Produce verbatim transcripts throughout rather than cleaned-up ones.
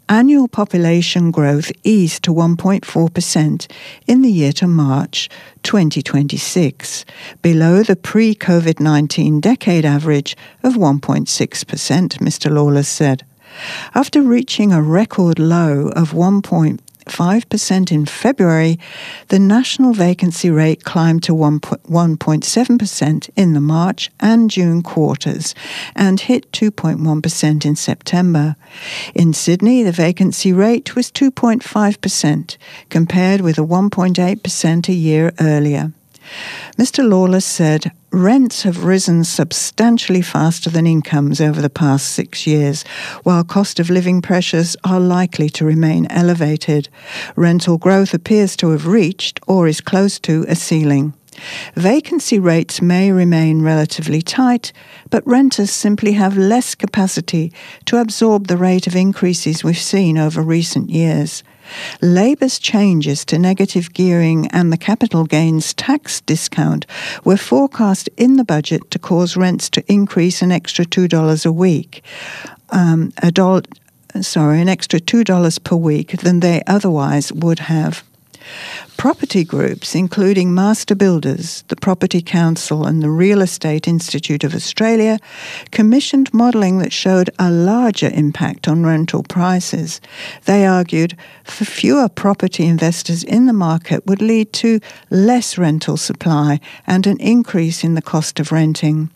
annual population growth eased to one point four percent in the year to March twenty twenty-six, below the pre-COVID nineteen decade average of one point six percent, Mister Lawless said. After reaching a record low of one point five percent in February, the national vacancy rate climbed to one point seven percent in the March and June quarters and hit two point one percent in September. In Sydney, the vacancy rate was two point five percent, compared with a one point eight percent a year earlier. Mister Lawless said, rents have risen substantially faster than incomes over the past six years, while cost of living pressures are likely to remain elevated. Rental growth appears to have reached, or is close to, a ceiling. Vacancy rates may remain relatively tight, but renters simply have less capacity to absorb the rate of increases we've seen over recent years. Labour's changes to negative gearing and the capital gains tax discount were forecast in the budget to cause rents to increase an extra two dollars a week, um, a dollar, sorry, an extra two dollars per week than they otherwise would have. Property groups, including Master Builders, the Property Council and the Real Estate Institute of Australia, commissioned modelling that showed a larger impact on rental prices. They argued for fewer property investors in the market would lead to less rental supply and an increase in the cost of renting.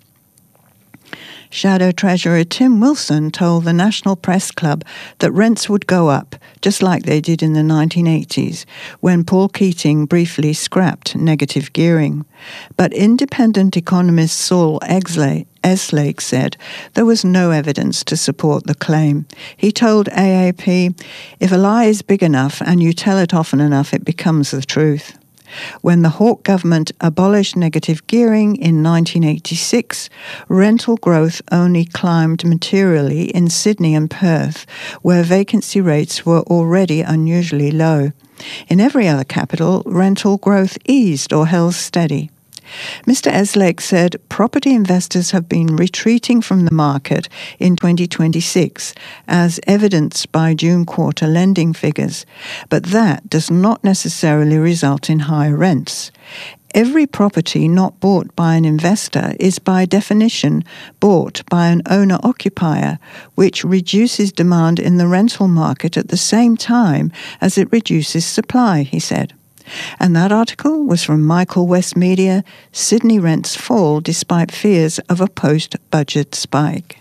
Shadow Treasurer Tim Wilson told the National Press Club that rents would go up, just like they did in the nineteen eighties, when Paul Keating briefly scrapped negative gearing. But independent economist Saul Eslake said there was no evidence to support the claim. He told A A P, "If a lie is big enough and you tell it often enough, it becomes the truth." When the Hawke government abolished negative gearing in nineteen eighty-six, rental growth only climbed materially in Sydney and Perth, where vacancy rates were already unusually low. In every other capital, rental growth eased or held steady. Mister Eslake said property investors have been retreating from the market in twenty twenty-six, as evidenced by June quarter lending figures, but that does not necessarily result in higher rents. Every property not bought by an investor is by definition bought by an owner-occupier, which reduces demand in the rental market at the same time as it reduces supply, he said. And that article was from Michael West Media. Sydney rents fall despite fears of a post-budget spike.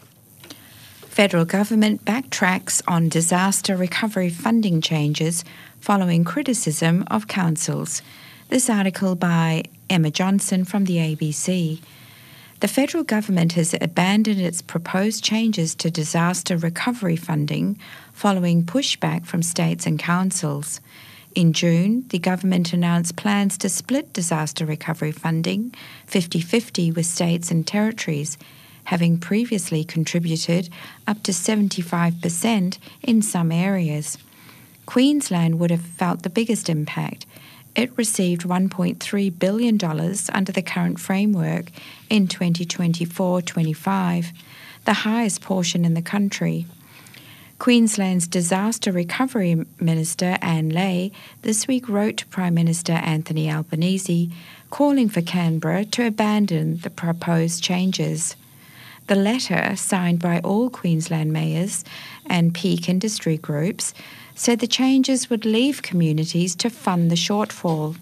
Federal government backtracks on disaster recovery funding changes following criticism of councils. This article by Emma Johnson from the A B C. The federal government has abandoned its proposed changes to disaster recovery funding following pushback from states and councils. In June, the government announced plans to split disaster recovery funding fifty-fifty with states and territories, having previously contributed up to seventy-five percent in some areas. Queensland would have felt the biggest impact. It received one point three billion dollars under the current framework in twenty twenty-four twenty-five, the highest portion in the country. Queensland's Disaster Recovery Minister Anne Ley this week wrote to Prime Minister Anthony Albanese calling for Canberra to abandon the proposed changes. The letter, signed by all Queensland mayors and peak industry groups, said the changes would leave communities to fund the shortfall.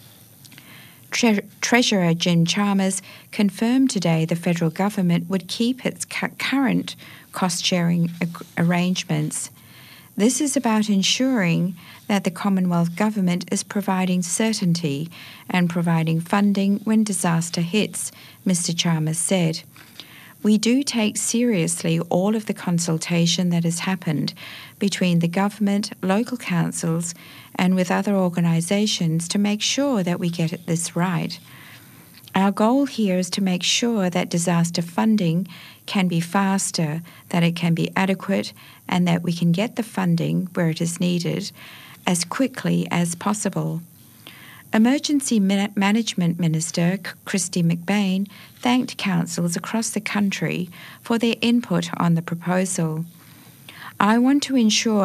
Tre- Treasurer Jim Chalmers confirmed today the federal government would keep its cu- current cost-sharing ag- arrangements. This is about ensuring that the Commonwealth Government is providing certainty and providing funding when disaster hits, Mister Chalmers said. We do take seriously all of the consultation that has happened between the government, local councils, and with other organisations to make sure that we get this right. Our goal here is to make sure that disaster funding can be faster, that it can be adequate, and that we can get the funding where it is needed as quickly as possible. Emergency Management Minister Kristy McBain thanked councils across the country for their input on the proposal. I want to ensure